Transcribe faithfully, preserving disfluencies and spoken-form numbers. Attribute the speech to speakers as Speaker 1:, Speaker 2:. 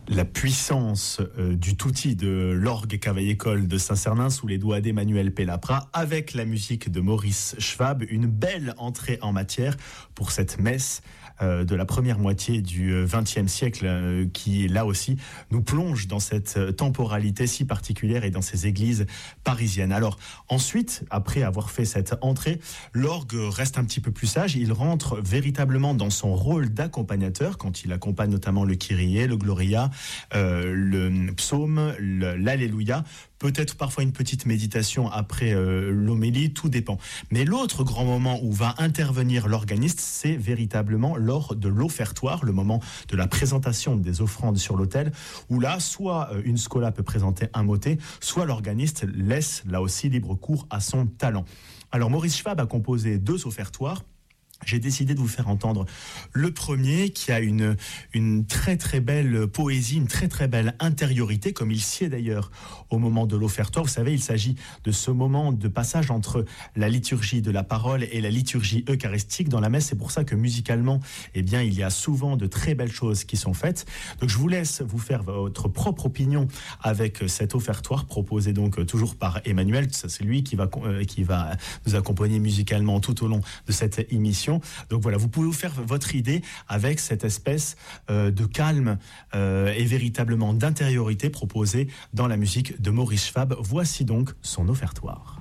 Speaker 1: La puissance euh, du tutti de l'orgue Cavaillé-Coll de Saint-Cernin sous les doigts d'Emmanuel Pellapra avec la musique de Maurice Schwab, une belle entrée en matière pour cette messe euh, de la première moitié du vingtième siècle euh, qui là aussi nous plonge dans cette temporalité si particulière et dans ces églises parisiennes. Alors ensuite, après avoir fait cette entrée, l'orgue reste un petit peu plus sage, il rentre véritablement dans son rôle d'accompagnateur quand il accompagne notamment le Kyrie, le Gloria, Euh, le psaume, le, l'Alléluia, peut-être parfois une petite méditation après euh, l'homélie, tout dépend. Mais l'autre grand moment où va intervenir l'organiste, c'est véritablement lors de l'offertoire, le moment de la présentation des offrandes sur l'autel, où là, soit une scola peut présenter un motet, soit l'organiste laisse là aussi libre cours à son talent. Alors Maurice Schwab a composé deux offertoires. J'ai décidé de vous faire entendre le premier qui a une, une très très belle poésie, une très très belle intériorité, comme il sied d'ailleurs au moment de l'offertoire. Vous savez, il s'agit de ce moment de passage entre la liturgie de la parole et la liturgie eucharistique dans la messe. C'est pour ça que musicalement, eh bien, il y a souvent de très belles choses qui sont faites. Donc je vous laisse vous faire votre propre opinion avec cet offertoire proposé donc toujours par Emmanuel. C'est lui qui va, qui va nous accompagner musicalement tout au long de cette émission. Donc voilà, vous pouvez vous faire votre idée avec cette espèce euh, de calme euh, et véritablement d'intériorité proposée dans la musique de Maurice Schwab. Voici donc son offertoire.